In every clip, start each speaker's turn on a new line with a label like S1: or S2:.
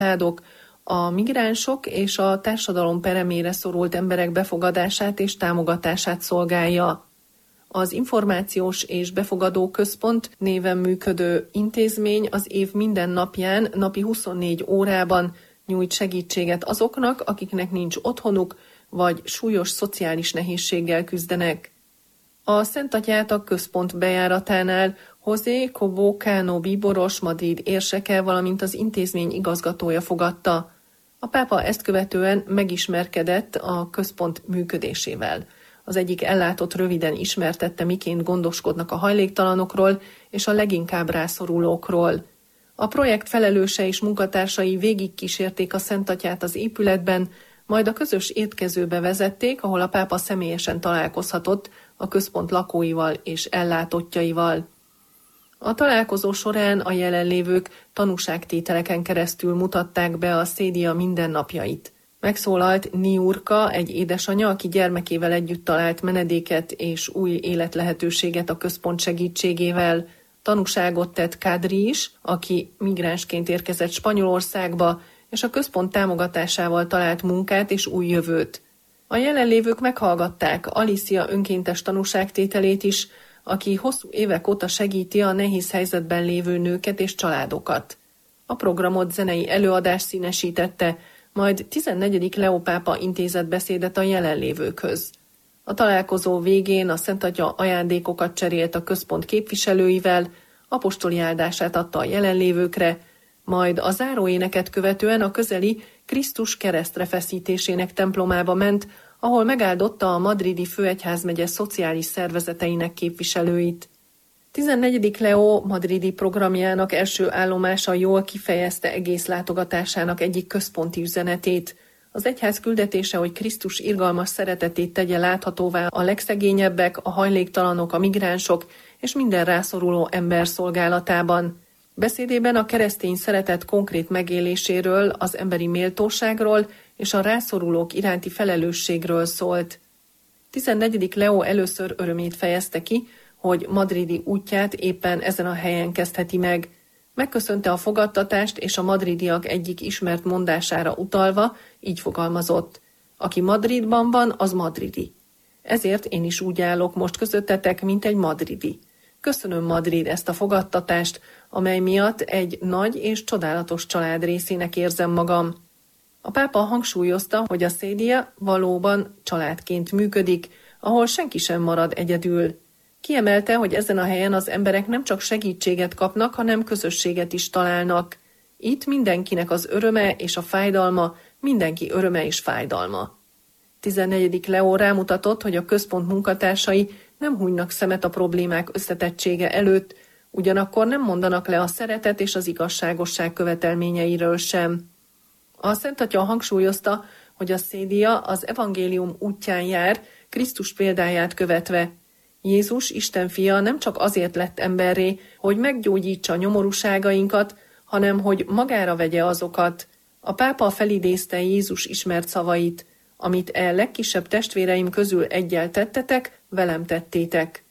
S1: családok, a migránsok és a társadalom peremére szorult emberek befogadását és támogatását szolgálja. Az Információs és Befogadó Központ néven működő intézmény az év minden napján, napi 24 órában nyújt segítséget azoknak, akiknek nincs otthonuk, vagy súlyos szociális nehézséggel küzdenek. A Szent Atyát a központ bejáratánál José Cobo Cano bíboros Madrid érseke, valamint az intézmény igazgatója fogadta. A pápa ezt követően megismerkedett a központ működésével. Az egyik ellátott röviden ismertette, miként gondoskodnak a hajléktalanokról és a leginkább rászorulókról. A projekt felelőse és munkatársai végigkísérték a Szent Atyát az épületben, majd a közös étkezőbe vezették, ahol a pápa személyesen találkozhatott a központ lakóival és ellátottjaival. A találkozó során a jelenlévők tanúságtételeken keresztül mutatták be a Szédia mindennapjait. Megszólalt Niurka, egy édesanya, aki gyermekével együtt talált menedéket és új életlehetőséget a központ segítségével. Tanúságot tett Kadri is, aki migránsként érkezett Spanyolországba, és a központ támogatásával talált munkát és új jövőt. A jelenlévők meghallgatták Alicia önkéntes tanúságtételét is, aki hosszú évek óta segíti a nehéz helyzetben lévő nőket és családokat. A programot zenei előadás színesítette, majd 14. Leó pápa intézett beszédet a jelenlévőkhöz. A találkozó végén a Szent Atya ajándékokat cserélt a központ képviselőivel, apostoli áldását adta a jelenlévőkre, majd a záróéneket követően a közeli Krisztus keresztre feszítésének templomába ment, ahol megáldotta a madridi főegyházmegye szociális szervezeteinek képviselőit. 14. Leó madridi programjának első állomása jól kifejezte egész látogatásának egyik központi üzenetét. Az egyház küldetése, hogy Krisztus irgalmas szeretetét tegye láthatóvá a legszegényebbek, a hajléktalanok, a migránsok és minden rászoruló ember szolgálatában. Beszédében a keresztény szeretet konkrét megéléséről, az emberi méltóságról és a rászorulók iránti felelősségről szólt. 14. Leó először örömét fejezte ki, hogy madridi útját éppen ezen a helyen kezdheti meg. Megköszönte a fogadtatást, és a madridiak egyik ismert mondására utalva így fogalmazott: aki Madridban van, az madridi. Ezért én is úgy állok most közöttetek, mint egy madridi. Köszönöm, Madrid, ezt a fogadtatást, amely miatt egy nagy és csodálatos család részének érzem magam. A pápa hangsúlyozta, hogy a Szédia valóban családként működik, ahol senki sem marad egyedül. Kiemelte, hogy ezen a helyen az emberek nem csak segítséget kapnak, hanem közösséget is találnak. Itt mindenkinek az öröme és a fájdalma, mindenki öröme és fájdalma. 14. Leó rámutatott, hogy a központ munkatársai nem hunynak szemet a problémák összetettsége előtt, ugyanakkor nem mondanak le a szeretet és az igazságosság követelményeiről sem. A Szent Atya hangsúlyozta, hogy a Szédia az evangélium útján jár, Krisztus példáját követve. Jézus, Isten fia nem csak azért lett emberré, hogy meggyógyítsa nyomorúságainkat, hanem hogy magára vegye azokat. A pápa felidézte Jézus ismert szavait: amit legkisebb testvéreim közül egyel tettetek, velem tettétek.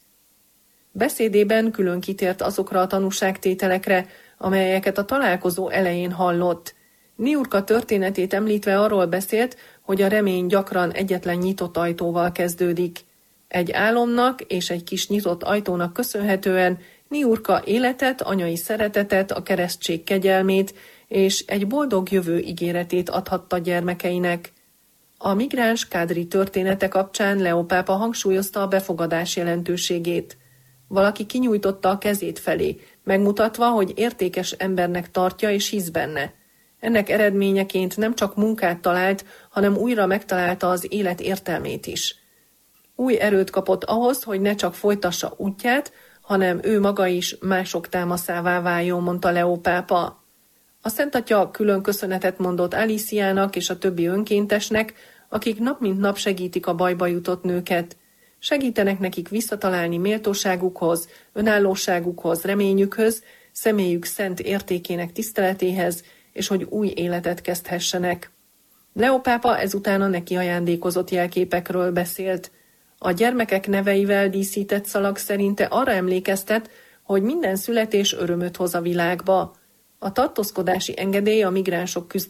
S1: Beszédében külön kitért azokra a tanúságtételekre, amelyeket a találkozó elején hallott. Niurka történetét említve arról beszélt, hogy a remény gyakran egyetlen nyitott ajtóval kezdődik. Egy álomnak és egy kis nyitott ajtónak köszönhetően Niurka életet, anyai szeretetet, a keresztség kegyelmét és egy boldog jövő ígéretét adhatta gyermekeinek. A migráns Kadri története kapcsán Leó pápa hangsúlyozta a befogadás jelentőségét. Valaki kinyújtotta a kezét felé, megmutatva, hogy értékes embernek tartja és hisz benne. Ennek eredményeként nem csak munkát talált, hanem újra megtalálta az élet értelmét is. Új erőt kapott ahhoz, hogy ne csak folytassa útját, hanem ő maga is mások támaszává váljon, mondta Leó pápa. A Szent Atya külön köszönetet mondott Aliciának és a többi önkéntesnek, akik nap mint nap segítik a bajba jutott nőket. Segítenek nekik visszatalálni méltóságukhoz, önállóságukhoz, reményükhöz, személyük szent értékének tiszteletéhez, és hogy új életet kezdhessenek. Leó pápa ezután a neki ajándékozott jelképekről beszélt. A gyermekek neveivel díszített szalag szerinte arra emlékeztet, hogy minden születés örömöt hoz a világba. A tartózkodási engedély a migránsok